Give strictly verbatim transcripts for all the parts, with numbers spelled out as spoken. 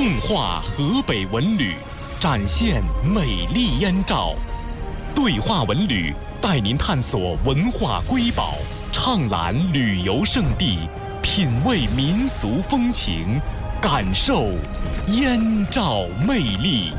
共话河北文旅，展现美丽燕赵。对话文旅带您探索文化瑰宝，畅览旅游胜地，品味民俗风情，感受燕赵魅力。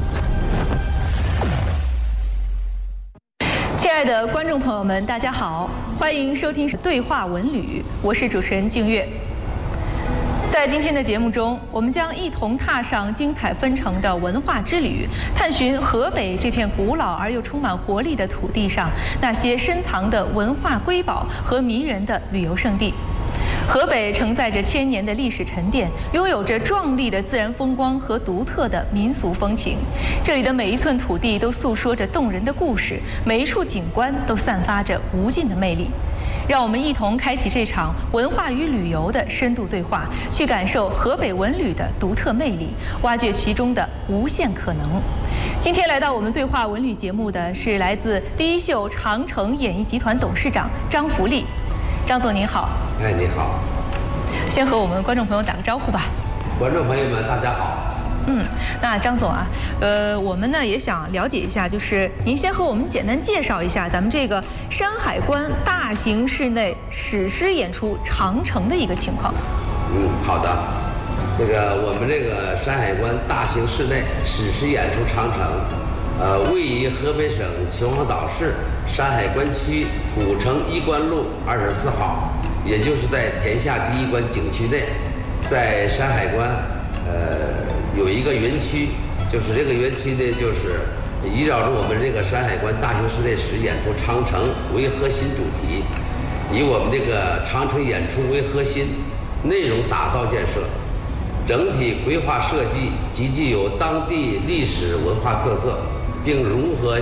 亲爱的观众朋友们，大家好，欢迎收听对话文旅，我是主持人静月。在今天的节目中，我们将一同踏上精彩纷呈的文化之旅，探寻河北这片古老而又充满活力的土地上那些深藏的文化瑰宝和迷人的旅游胜地。河北承载着千年的历史沉淀，拥有着壮丽的自然风光和独特的民俗风情。这里的每一寸土地都诉说着动人的故事，每一处景观都散发着无尽的魅力。让我们一同开启这场文化与旅游的深度对话，去感受河北文旅的独特魅力，挖掘其中的无限可能。今天来到我们对话文旅节目的是来自第一秀长城演艺集团董事长张福利。张总您好。 哎，你好。 先和我们观众朋友打个招呼吧。 观众朋友们，大家好。 嗯，那张总啊，呃，我们呢也想了解一下，就是您先和我们简单介绍一下咱们这个山海关大型室内史诗演出《长城》的一个情况。 嗯，好的。这个我们这个山海关大型室内史诗演出《长城》，呃，位于河北省秦皇岛市山海关区古城一关路二十四号，也就是在天下第一关景区内，在山海关，呃。有一个园区，就是这个园区呢，就是依照着我们这个山海关大型室内史演出长城为核心主题，以我们这个长城演出为核心，内容打造建设，整体规划设计极具有当地历史文化特色，并融合